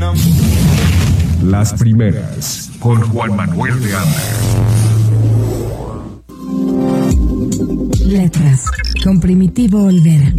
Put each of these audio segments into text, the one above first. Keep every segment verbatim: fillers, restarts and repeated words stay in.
Las primeras, con Juan Manuel de Anda. Letras, con Primitivo Olvera.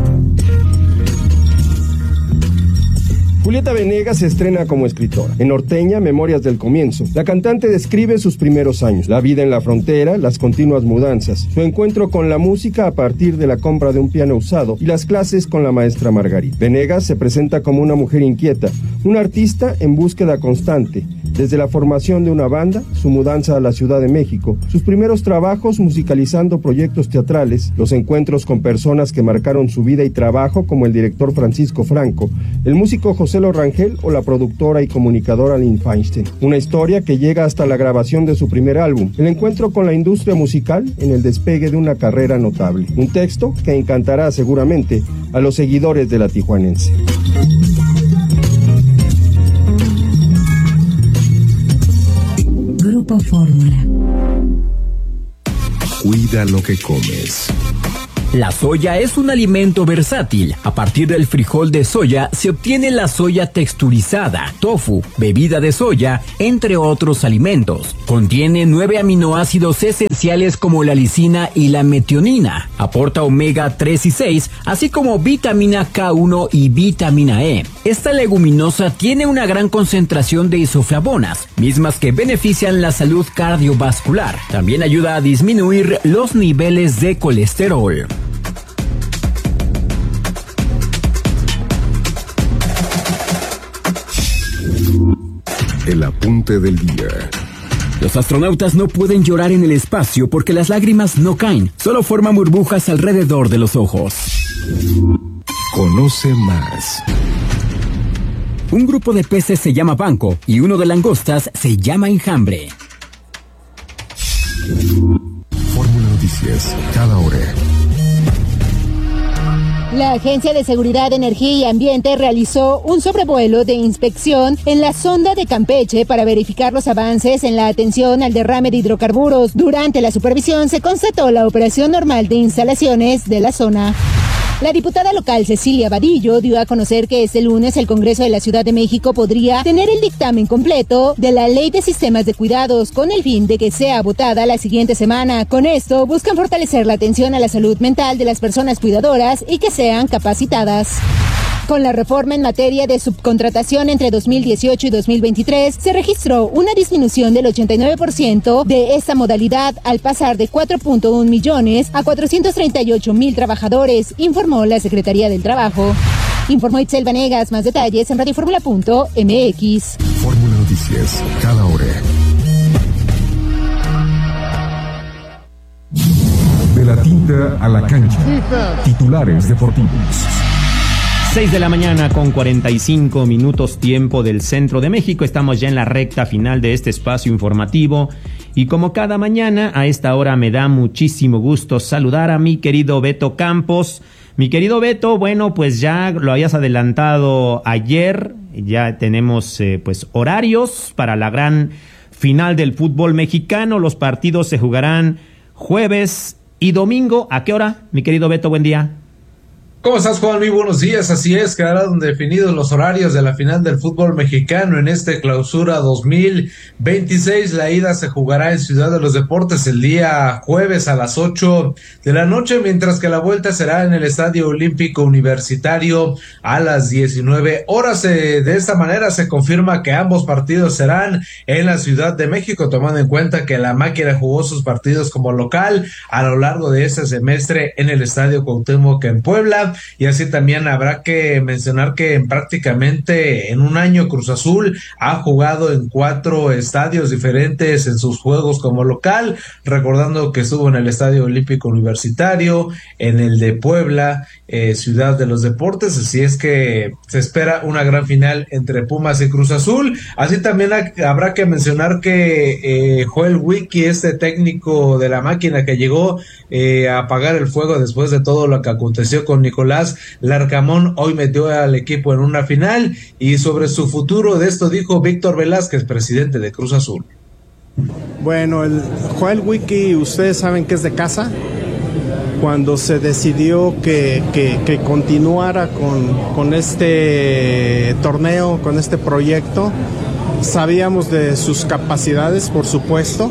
Julieta Venegas se estrena como escritora. En Norteña, Memorias del Comienzo, la cantante describe sus primeros años, la vida en la frontera, las continuas mudanzas, su encuentro con la música a partir de la compra de un piano usado y las clases con la maestra Margarita. Venegas se presenta como una mujer inquieta, una artista en búsqueda constante, desde la formación de una banda, su mudanza a la Ciudad de México, sus primeros trabajos musicalizando proyectos teatrales, los encuentros con personas que marcaron su vida y trabajo como el director Francisco Franco, el músico José Rangel o la productora y comunicadora Lynn Feinstein. Una historia que llega hasta la grabación de su primer álbum, el encuentro con la industria musical en el despegue de una carrera notable. Un texto que encantará seguramente a los seguidores de La Tijuanense. Grupo Fórmula. Cuida lo que comes. La soya es un alimento versátil. A partir del frijol de soya se obtiene la soya texturizada, tofu, bebida de soya, entre otros alimentos. Contiene nueve aminoácidos esenciales como la lisina y la metionina. Aporta omega tres y seis, así como vitamina K uno y vitamina E. Esta leguminosa tiene una gran concentración de isoflavonas, mismas que benefician la salud cardiovascular. También ayuda a disminuir los niveles de colesterol. El apunte del día. Los astronautas no pueden llorar en el espacio porque las lágrimas no caen, solo forman burbujas alrededor de los ojos. Conoce más. Un grupo de peces se llama banco y uno de langostas se llama enjambre. Fórmula Noticias, cada hora. La Agencia de Seguridad, Energía y Ambiente realizó un sobrevuelo de inspección en la sonda de Campeche para verificar los avances en la atención al derrame de hidrocarburos. Durante la supervisión se constató la operación normal de instalaciones de la zona. La diputada local Cecilia Vadillo dio a conocer que este lunes el Congreso de la Ciudad de México podría tener el dictamen completo de la Ley de Sistemas de Cuidados con el fin de que sea votada la siguiente semana. Con esto buscan fortalecer la atención a la salud mental de las personas cuidadoras y que sean capacitadas. Con la reforma en materia de subcontratación entre dos mil dieciocho y dos mil veintitrés, se registró una disminución del ochenta y nueve por ciento de esta modalidad al pasar de cuatro punto uno millones a cuatrocientos treinta y ocho mil trabajadores, informó la Secretaría del Trabajo. Informó Itzel Vanegas. Más detalles en radioformula punto m x. Fórmula Noticias, cada hora. De la tinta a la cancha. Titulares deportivos. seis de la mañana con cuarenta y cinco minutos tiempo del centro de México. Estamos ya en la recta final de este espacio informativo y como cada mañana a esta hora me da muchísimo gusto saludar a mi querido Beto Campos. Mi querido Beto, bueno, pues ya lo habías adelantado ayer, ya tenemos eh, pues horarios para la gran final del fútbol mexicano. Los partidos se jugarán jueves y domingo. ¿A qué hora, mi querido Beto? Buen día. ¿Cómo estás, Juan? Muy buenos días. Así es, quedarán definidos los horarios de la final del fútbol mexicano en este clausura dos mil veintiséis. La ida se jugará en Ciudad de los Deportes el día jueves a las ocho de la noche, mientras que la vuelta será en el Estadio Olímpico Universitario a las diecinueve horas. Eh, de esta manera se confirma que ambos partidos serán en la Ciudad de México, tomando en cuenta que la máquina jugó sus partidos como local a lo largo de este semestre en el Estadio Cuauhtémoc en Puebla. Y así también habrá que mencionar que prácticamente en un año Cruz Azul ha jugado en cuatro estadios diferentes en sus juegos como local, recordando que estuvo en el Estadio Olímpico Universitario, en el de Puebla, eh, Ciudad de los Deportes. Así es que se espera una gran final entre Pumas y Cruz Azul. Así también ha, habrá que mencionar que eh, Joel Wiki, este técnico de la máquina que llegó eh, a apagar el fuego después de todo lo que aconteció con Nicolás Nicolás Larcamón, hoy metió al equipo en una final, y sobre su futuro de esto dijo Víctor Velázquez, presidente de Cruz Azul. Bueno, el Joel Wiki, ustedes saben que es de casa, cuando se decidió que, que, que continuara con, con este torneo, con este proyecto. Sabíamos de sus capacidades, por supuesto,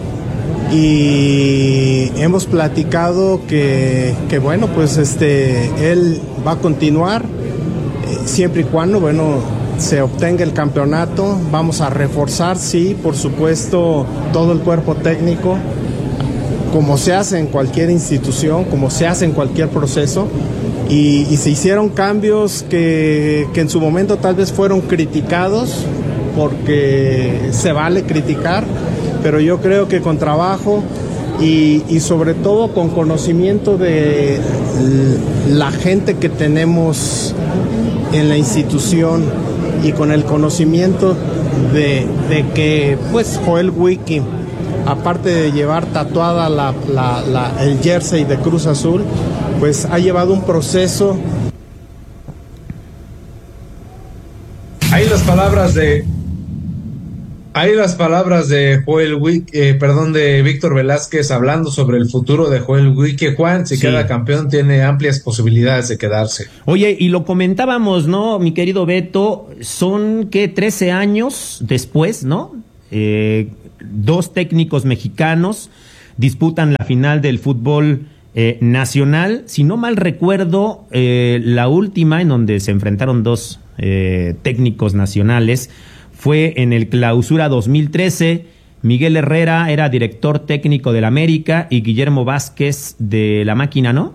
y hemos platicado que, que bueno, pues este, él va a continuar, eh, siempre y cuando, bueno, se obtenga el campeonato. Vamos a reforzar, sí, por supuesto, todo el cuerpo técnico, como se hace en cualquier institución, como se hace en cualquier proceso, y, y se hicieron cambios que, que en su momento tal vez fueron criticados, porque se vale criticar, pero yo creo que con trabajo y, y sobre todo con conocimiento de la gente que tenemos en la institución y con el conocimiento de, de que pues Joel Wiki, aparte de llevar tatuada la, la, la, el jersey de Cruz Azul, pues ha llevado un proceso. Ahí las palabras de Ahí las palabras de Joel Wiki, eh, perdón, de Víctor Velázquez, hablando sobre el futuro de Joel Wiki. Juan, si sí. queda campeón, tiene amplias posibilidades de quedarse. Oye, y lo comentábamos, ¿no, mi querido Beto? Son, ¿qué? trece años después, ¿no? Eh, dos técnicos mexicanos disputan la final del fútbol eh, nacional. Si no mal recuerdo, eh, la última en donde se enfrentaron dos eh, técnicos nacionales fue en el Clausura dos mil trece. Miguel Herrera era director técnico del América y Guillermo Vázquez de la Máquina, ¿no?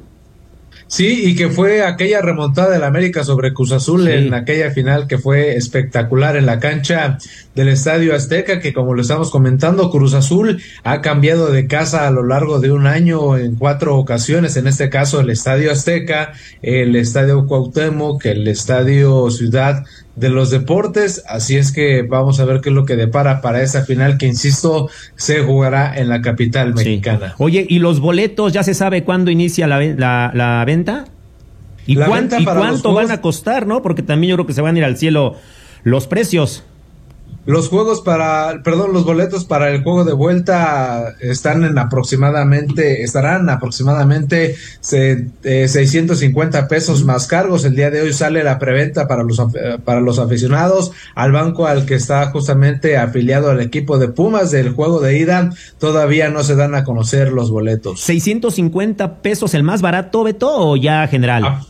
Sí, y que fue aquella remontada del América sobre Cruz Azul, sí, en aquella final que fue espectacular en la cancha del Estadio Azteca, que como lo estamos comentando, Cruz Azul ha cambiado de casa a lo largo de un año en cuatro ocasiones, en este caso el Estadio Azteca, el Estadio Cuauhtémoc, el Estadio Ciudad de los Deportes, así es que vamos a ver qué es lo que depara para esa final que, insisto, se jugará en la capital mexicana. Sí. Oye, ¿y los boletos ya se sabe cuándo inicia la, la, la venta? ¿Y, la cuán, venta ¿y para cuánto los van juegos... a costar, no? Porque también yo creo que se van a ir al cielo los precios. Los juegos para, perdón, los boletos para el juego de vuelta están en aproximadamente, estarán aproximadamente se, eh, seiscientos cincuenta pesos más cargos. El día de hoy sale la preventa para los, para los aficionados. Al banco al que está justamente afiliado al equipo de Pumas del juego de ida, todavía no se dan a conocer los boletos. ¿seiscientos cincuenta pesos el más barato, Beto, o ya general? Ah.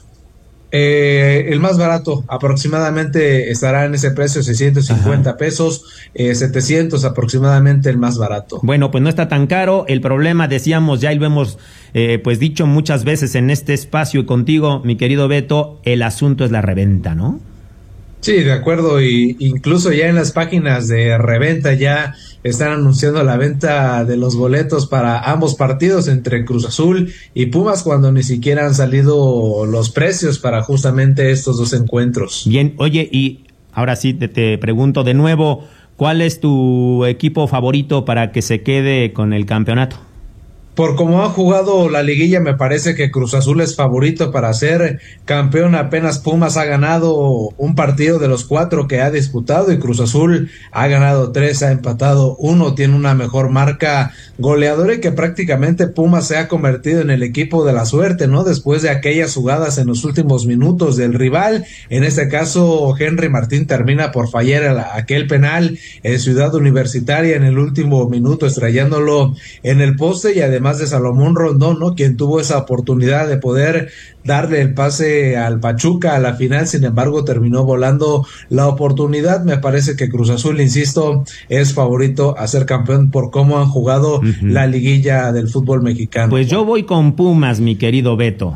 Eh, el más barato aproximadamente estará en ese precio, seiscientos cincuenta Ajá. pesos, eh, setecientos aproximadamente el más barato. Bueno, pues no está tan caro. El problema, decíamos ya y lo hemos eh, pues dicho muchas veces en este espacio y contigo, mi querido Beto, el asunto es la reventa, ¿no? Sí, de acuerdo, y incluso ya en las páginas de reventa ya están anunciando la venta de los boletos para ambos partidos entre Cruz Azul y Pumas, cuando ni siquiera han salido los precios para justamente estos dos encuentros. Bien, oye, y ahora sí te, te pregunto de nuevo, ¿cuál es tu equipo favorito para que se quede con el campeonato? Por cómo ha jugado la liguilla, me parece que Cruz Azul es favorito para ser campeón. Apenas Pumas ha ganado un partido de los cuatro que ha disputado y Cruz Azul ha ganado tres, ha empatado uno, tiene una mejor marca goleadora y que prácticamente Pumas se ha convertido en el equipo de la suerte, ¿no? Después de aquellas jugadas en los últimos minutos del rival, en este caso Henry Martín termina por fallar aquel penal en Ciudad Universitaria en el último minuto, estrellándolo en el poste, y además Además de Salomón Rondón, ¿no?, quien tuvo esa oportunidad de poder darle el pase al Pachuca a la final, sin embargo terminó volando la oportunidad. Me parece que Cruz Azul, insisto, es favorito a ser campeón por cómo han jugado uh-huh. la liguilla del fútbol mexicano. Pues yo voy con Pumas, mi querido Beto.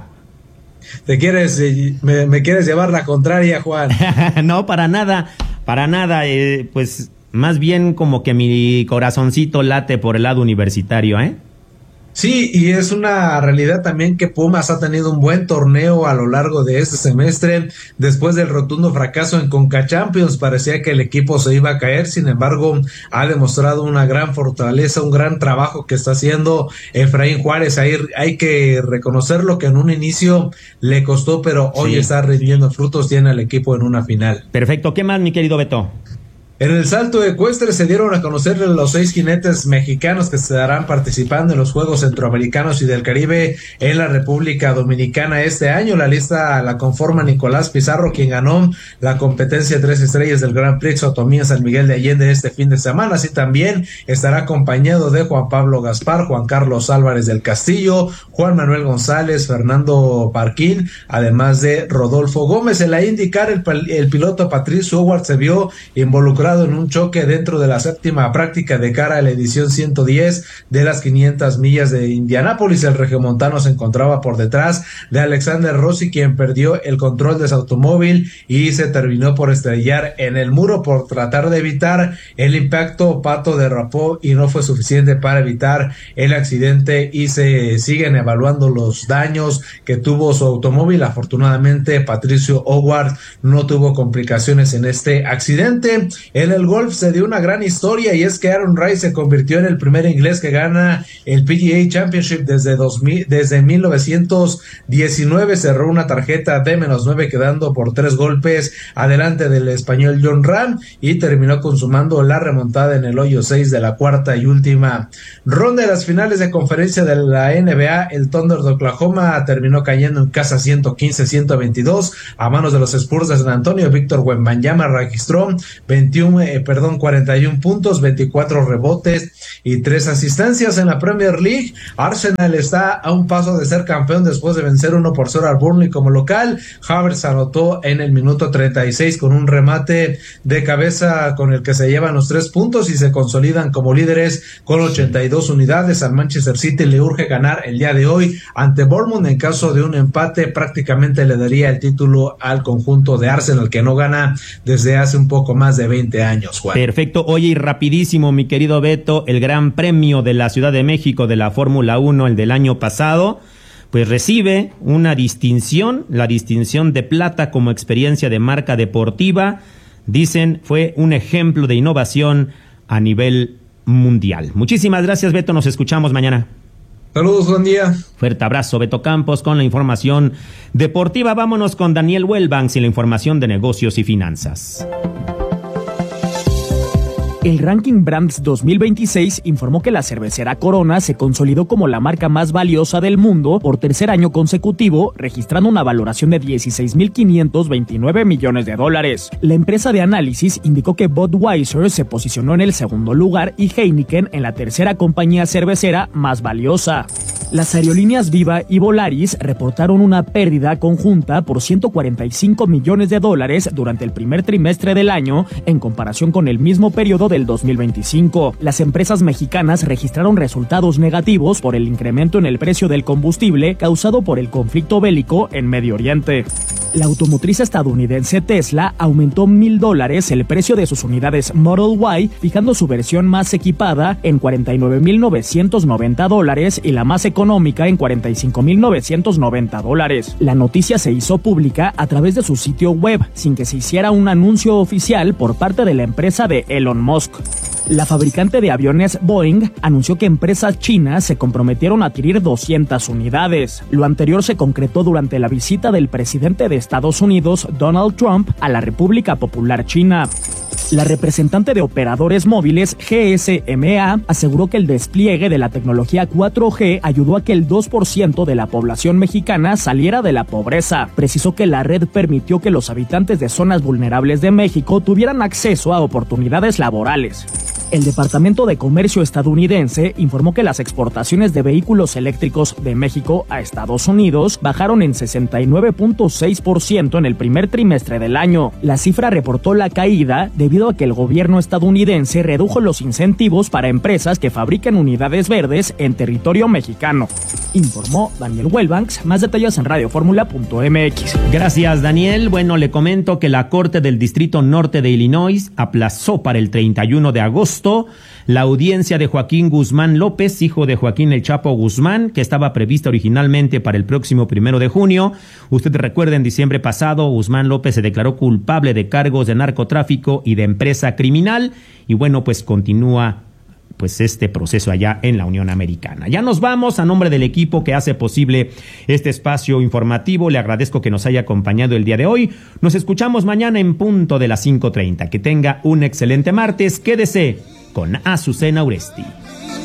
¿Te quieres, me, me quieres llevar la contraria, Juan? No, para nada, para nada, eh, pues más bien como que mi corazoncito late por el lado universitario, ¿eh? Sí, y es una realidad también que Pumas ha tenido un buen torneo a lo largo de este semestre. Después del rotundo fracaso en Conca Champions, parecía que el equipo se iba a caer, sin embargo, ha demostrado una gran fortaleza, un gran trabajo que está haciendo Efraín Juárez. Hay, hay que reconocerlo, que en un inicio le costó, pero hoy sí está rindiendo frutos, tiene al equipo en una final. Perfecto, ¿qué más, mi querido Beto? En el salto ecuestre se dieron a conocer los seis jinetes mexicanos que estarán participando en los Juegos Centroamericanos y del Caribe en la República Dominicana este año. La lista la conforma Nicolás Pizarro, quien ganó la competencia tres estrellas del Grand Prix Otomí en San Miguel de Allende este fin de semana. Así también estará acompañado de Juan Pablo Gaspar, Juan Carlos Álvarez del Castillo, Juan Manuel González, Fernando Parquín, además de Rodolfo Gómez. En la IndyCar, el, el piloto Patricio Howard se vio involucrado en un choque dentro de la séptima práctica de cara a la edición ciento diez de las quinientas millas de Indianápolis. El regiomontano se encontraba por detrás de Alexander Rossi, quien perdió el control de su automóvil y se terminó por estrellar en el muro. Por tratar de evitar el impacto, Pato derrapó y no fue suficiente para evitar el accidente y se siguen evaluando los daños que tuvo su automóvil. Afortunadamente, Patricio Howard no tuvo complicaciones en este accidente. En el golf se dio una gran historia, y es que Aaron Rai se convirtió en el primer inglés que gana el P G A Championship desde dos mil, desde mil novecientos diecinueve. Cerró una tarjeta de menos nueve, quedando por tres golpes adelante del español Jon Rahm, y terminó consumando la remontada en el hoyo seis de la cuarta y última ronda de las finales de conferencia de la N B A. El Thunder de Oklahoma terminó cayendo en casa ciento quince a ciento veintidós a manos de los Spurs de San Antonio. Víctor Wembanyama registró veintiuno Eh, perdón, cuarenta y uno puntos, veinticuatro rebotes y tres asistencias. En la Premier League, Arsenal está a un paso de ser campeón después de vencer uno por cero al Burnley como local. Havertz anotó en el minuto treinta y seis con un remate de cabeza con el que se llevan los tres puntos y se consolidan como líderes con ochenta y dos unidades. Al Manchester City le urge ganar el día de hoy ante Bournemouth. En caso de un empate, prácticamente le daría el título al conjunto de Arsenal, que no gana desde hace un poco más de veinte años, Juan. Perfecto. Oye, y rapidísimo, mi querido Beto, el Gran Premio de la Ciudad de México de la Fórmula uno, el del año pasado, pues recibe una distinción, la distinción de plata como experiencia de marca deportiva. Dicen, fue un ejemplo de innovación a nivel mundial. Muchísimas gracias, Beto, nos escuchamos mañana. Saludos, buen día. Fuerte abrazo, Beto Campos, con la información deportiva. Vámonos con Daniel Wellbanks y la información de negocios y finanzas. El Ranking Brands dos mil veintiséis informó que la cervecera Corona se consolidó como la marca más valiosa del mundo por tercer año consecutivo, registrando una valoración de dieciséis mil quinientos veintinueve millones de dólares. La empresa de análisis indicó que Budweiser se posicionó en el segundo lugar y Heineken en la tercera compañía cervecera más valiosa. Las aerolíneas Viva y Volaris reportaron una pérdida conjunta por ciento cuarenta y cinco millones de dólares durante el primer trimestre del año en comparación con el mismo periodo del dos mil veinticinco. Las empresas mexicanas registraron resultados negativos por el incremento en el precio del combustible causado por el conflicto bélico en Medio Oriente. La automotriz estadounidense Tesla aumentó mil dólares el precio de sus unidades Model Y, fijando su versión más equipada en cuarenta y nueve mil novecientos noventa dólares y la más económica en cuarenta y cinco mil novecientos noventa dólares. La noticia se hizo pública a través de su sitio web, sin que se hiciera un anuncio oficial por parte de la empresa de Elon Musk. La fabricante de aviones Boeing anunció que empresas chinas se comprometieron a adquirir doscientas unidades. Lo anterior se concretó durante la visita del presidente de Estados Unidos, Donald Trump, a la República Popular China. La representante de operadores móviles G S M A aseguró que el despliegue de la tecnología cuatro G ayudó a que el dos por ciento de la población mexicana saliera de la pobreza. Precisó que la red permitió que los habitantes de zonas vulnerables de México tuvieran acceso a oportunidades laborales. El Departamento de Comercio estadounidense informó que las exportaciones de vehículos eléctricos de México a Estados Unidos bajaron en sesenta y nueve punto seis por ciento en el primer trimestre del año. La cifra reportó la caída debido a que el gobierno estadounidense redujo los incentivos para empresas que fabriquen unidades verdes en territorio mexicano. Informó Daniel Wellbanks. Más detalles en radioformula punto m x. Gracias, Daniel. Bueno, le comento que la Corte del Distrito Norte de Illinois aplazó para el treinta y uno de agosto la audiencia de Joaquín Guzmán López, hijo de Joaquín El Chapo Guzmán, que estaba prevista originalmente para el próximo primero de junio. Usted recuerda, en diciembre pasado, Guzmán López se declaró culpable de cargos de narcotráfico y de empresa criminal, y bueno, pues continúa pues este proceso allá en la Unión Americana. Ya nos vamos. A nombre del equipo que hace posible este espacio informativo, le agradezco que nos haya acompañado el día de hoy. Nos escuchamos mañana en punto de las cinco treinta. Que tenga un excelente martes. Quédese con Azucena Uresti.